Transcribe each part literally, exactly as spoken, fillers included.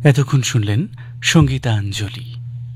এতক্ষণ শুনলেন সঙ্গীতাঞ্জলি।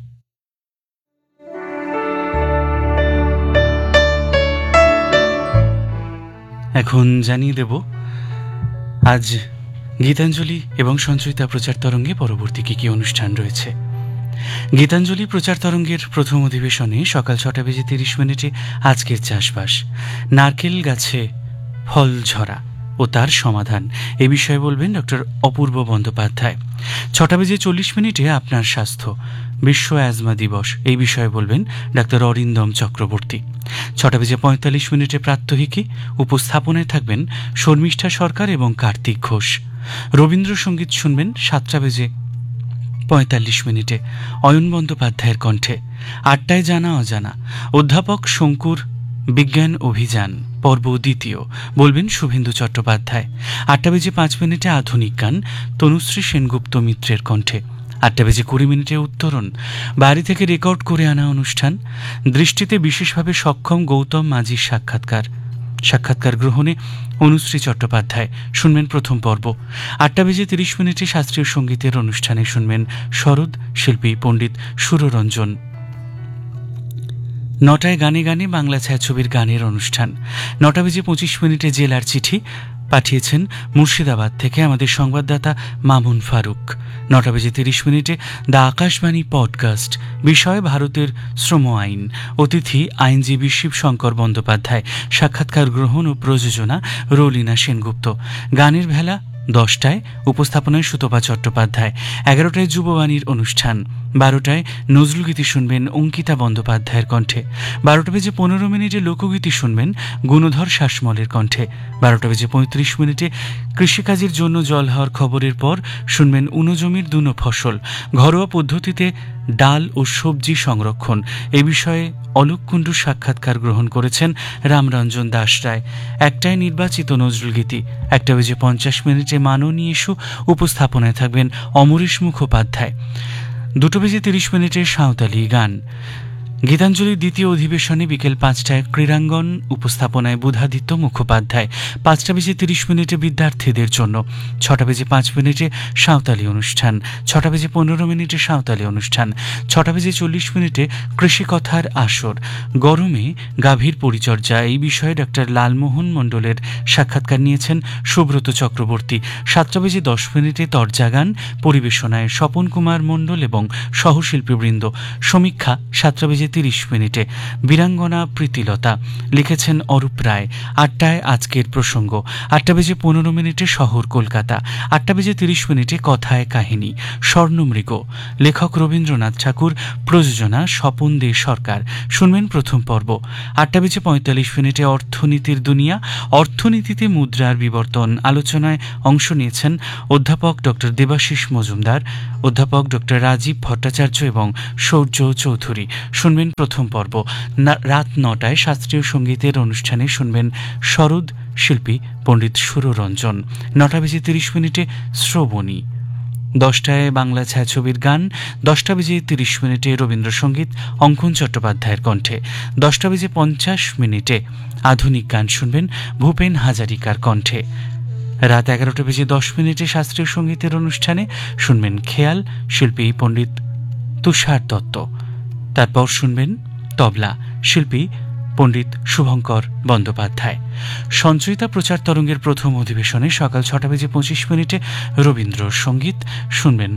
এখন জানিয়ে দেব আজ গীতাঞ্জলি এবং সঞ্চয়িতা প্রচার তরঙ্গে পরবর্তী কী কী অনুষ্ঠান রয়েছে। গীতাঞ্জলি প্রচার তরঙ্গের প্রথম অধিবেশনে সকাল ছটা বেজে তিরিশ মিনিটে আজকের চাষবাস, নারকেল গাছে ফল ঝরা ও তার সমাধান এ বিষয়ে বলবেন ডক্টর অপূর্ব বন্দ্যোপাধ্যায়। ছটা বেজে চল্লিশ মিনিটে আপনার স্বাস্থ্য, বিশ্ব অ্যাজমা দিবস এই বিষয়ে বলবেন ডাক্তার অরিন্দম চক্রবর্তী। ছটা বেজে পঁয়তাল্লিশ মিনিটে প্রাত্যহিকী, উপস্থাপনায় থাকবেন শর্মিষ্ঠা সরকার এবং কার্তিক ঘোষ। রবীন্দ্রসঙ্গীত শুনবেন সাতটা বেজে পঁয়তাল্লিশ মিনিটে অয়ন বন্দ্যোপাধ্যায়ের কণ্ঠে। আটটায় জানা অজানা, অধ্যাপক শঙ্কুর বিজ্ঞান অভিযান পর্ব দ্বিতীয়, বলবেন শুভেন্দু চট্টোপাধ্যায়। আটটা বেজে পাঁচ মিনিটে আধুনিক গান, তনুশ্রী সেনগুপ্ত মিত্রের কণ্ঠে। আটটা বেজে কুড়ি মিনিটে উত্তরণ, বাড়ি থেকে রেকর্ড করে আনা অনুষ্ঠান। দৃষ্টিতে বিশেষভাবে সক্ষম গৌতম মাঝির সাক্ষাৎকার সাক্ষাৎকার গ্রহণে অনুশ্রী চট্টোপাধ্যায়, শুনবেন প্রথম পর্ব। আটটা বেজে তিরিশ মিনিটে শাস্ত্রীয় সঙ্গীতের অনুষ্ঠানে শুনবেন সরোদ শিল্পী পণ্ডিত সুররঞ্জন। নটায় গানে গানে বাংলা ছায়াছবির গানের অনুষ্ঠান। নটা বেজে পঁচিশ মিনিটে জেলার চিঠি পাঠিয়েছেন মুর্শিদাবাদ থেকে আমাদের সংবাদদাতা মামুন ফারুক। নটা বেজে তিরিশ মিনিটে দ্য আকাশবাণী পডকাস্ট, বিষয় ভারতের শ্রম আইন, অতিথি আইনজীবী শিবশঙ্কর বন্দ্যোপাধ্যায়, সাক্ষাৎকার গ্রহণ ও প্রযোজনা রোলিনা সেনগুপ্ত। গানের ভেলা দশটায়, উপস্থাপনায় সুতপা চট্টোপাধ্যায়। এগারোটায় যুববাণীর অনুষ্ঠান। বারোটায় নজরুলগীতি শুনবেন অঙ্কিতা বন্দ্যোপাধ্যায়ের কণ্ঠে। বারোটা বেজে পনেরো মিনিটে লোকগীতি শুনবেন গুণধর শাসমলের কণ্ঠে। বারোটা বেজে পঁয়ত্রিশ মিনিটে কৃষিকাজের জন্য জল হওয়ার খবরের পর শুনবেন উনজমির দুনো ফসল, ঘরোয়া পদ্ধতিতে ডাল ও সবজি সংরক্ষণ এ বিষয়ে অলোক কুণ্ডুর সাক্ষাৎকার গ্রহণ করেছেন রামরঞ্জন দাস রায়। একটায় নির্বাচিত নজরুলগীতি। একটা বেজে পঞ্চাশ মিনিটে মাননীয় ইস্যু, উপস্থাপনায় থাকবেন অমরেশ মুখোপাধ্যায়। দুটো বেজে তিরিশ মিনিটে সাঁওতালি গান। গীতাঞ্জলির দ্বিতীয় অধিবেশনে বিকেল পাঁচটায় ক্রীড়াঙ্গন, উপস্থাপনায় বুধাদিত্য মুখোপাধ্যায়। পাঁচটা বেজে তিরিশ মিনিটে বিদ্যার্থীদের জন্য। ছটা বেজে পাঁচ মিনিটে সাঁওতালি অনুষ্ঠান। ছটা বেজে পনেরো মিনিটে সাঁওতালি অনুষ্ঠান। ছটা বেজে চল্লিশ মিনিটে কৃষিকথার আসর, গরমে গাভীর পরিচর্যা এই বিষয়ে ডক্টর লালমোহন মণ্ডলের সাক্ষাৎকার নিয়েছেন সুব্রত চক্রবর্তী। সাতটা বেজে দশ মিনিটে তরজাগান, পরিবেশনায় স্বপন কুমার মণ্ডল এবং সহশিল্পীবৃন্দ। সমীক্ষা সাতটা বেজে তিরিশ মিনিটে। বীরাঙ্গনা প্রীতিলতা, লিখেছেন অরূপ রায়। আটটায় আজকের প্রসঙ্গ। আটটা বেজে পনেরো মিনিটে শহর কলকাতা। আটটা বেজে তিরিশ মিনিটে কথায় কাহিনী, স্বর্ণমৃগ, লেখক রবীন্দ্রনাথ ঠাকুর, প্রযোজনা স্বপন দে সরকার, শুনবেন প্রথম পর্ব। আটটা বেজে পঁয়তাল্লিশ মিনিটে অর্থনীতির দুনিয়া, অর্থনীতিতে মুদ্রার বিবর্তন আলোচনায় অংশ নিয়েছেন অধ্যাপক ডক্টর দেবাশিস মজুমদার, অধ্যাপক ডক্টর রাজীব ভট্টাচার্য এবং সৌর্য চৌধুরী, শুনবেন প্রথম পর্ব। রাত নটায় শাস্ত্রীয় সঙ্গীতের অনুষ্ঠানে শুনবেন সরোদ শিল্পী পণ্ডিত সুররঞ্জন। নটা বেজে তিরিশ মিনিটে শ্রবণী। দশটায় বাংলা ছায়াছবির গান। দশটা বেজে তিরিশ মিনিটে রবীন্দ্রসঙ্গীত অঙ্কন চট্টোপাধ্যায়ের কণ্ঠে। দশটা বেজে পঞ্চাশ মিনিটে আধুনিক গান শুনবেন ভূপেন হাজারিকার কণ্ঠে। রাত এগারোটা বেজে দশ মিনিটে শাস্ত্রীয় সঙ্গীতের অনুষ্ঠানে শুনবেন খেয়াল, শিল্পী পণ্ডিত তুষার দত্ত। তারপর শুনবেন তবলা, শিল্পী পণ্ডিত শুভঙ্কর বন্দ্যোপাধ্যায়। সঞ্চয়িতা প্রচার তরঙ্গের প্রথম অধিবেশনে সকাল ছটা বেজে পঁচিশ মিনিটে রবীন্দ্রসঙ্গীত শুনবেন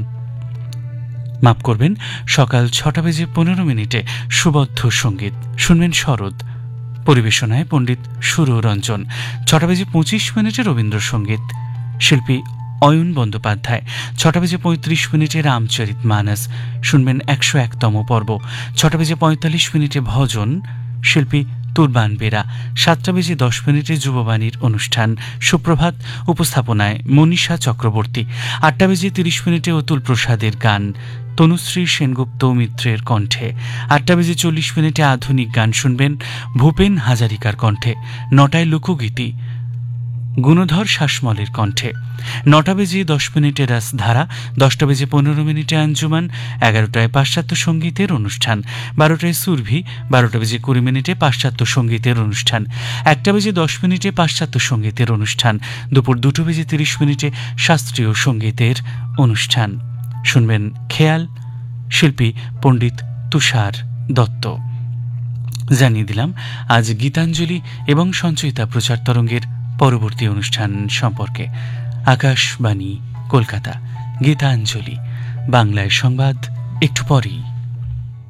মাফ করবেন সকাল ছটা বেজে পনেরো মিনিটে সুবদ্ধ সঙ্গীত শুনবেন শরৎ, পরিবেশনায় পণ্ডিত সুররঞ্জন। ছটা বেজে পঁচিশ মিনিটে রবীন্দ্রসঙ্গীত, শিল্পী অয়ন বন্দ্যোপাধ্যায়। ছটা বেজে পঁয়ত্রিশ মিনিটে রামচরিত মানস শুনবেন একশো একতম পর্ব। ছটা বেজে পঁয়তাল্লিশ মিনিটে ভজন, শিল্পী তুরবান বেরা। সাতটা বেজে দশ মিনিটে যুববাণীর অনুষ্ঠান সুপ্রভাত, উপস্থাপনায় মনীষা চক্রবর্তী। আটটা বেজে তিরিশ মিনিটে অতুল প্রসাদের গান, তনুশ্রী সেনগুপ্ত মিত্রের কণ্ঠে। আটটা বেজে চল্লিশ মিনিটে আধুনিক গান শুনবেন ভূপেন হাজারিকার কণ্ঠে। নটায় লোকগীতি, গুণধর শাসমলের কণ্ঠে। নটা বেজে দশ মিনিটে রাসধারা। দশটা বেজে পনেরো মিনিটে আঞ্জুমান। এগারোটায় পাশ্চাত্য সঙ্গীতের অনুষ্ঠান। বারোটায় সুরভি। বারোটা বেজে কুড়ি মিনিটে পাশ্চাত্য সঙ্গীতের অনুষ্ঠান। একটা বেজে দশ মিনিটে পাশ্চাত্য সঙ্গীতের অনুষ্ঠান। দুপুর দুটো বেজে তিরিশ মিনিটে শাস্ত্রীয় সঙ্গীতের অনুষ্ঠান। শুনবেন খেয়াল, শিল্পী পণ্ডিত তুষার দত্ত। জানিয়ে দিলাম আজ গীতাঞ্জলি এবং সঞ্চয়িতা প্রচার তরঙ্গের পরবর্তী অনুষ্ঠান সম্পর্কে। আকাশবাণী কলকাতা, গীতাঞ্জলি, বাংলায় সংবাদ একটু পরেই।